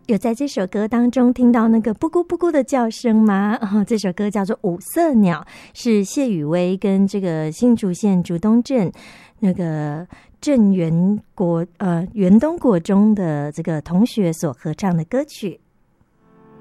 有在这首歌当中听到那个布咕布咕的叫声吗？这首歌叫做《五色鸟》，是谢宇威跟这个新竹县竹东镇那个镇元东国中的这个同学所合唱的歌曲。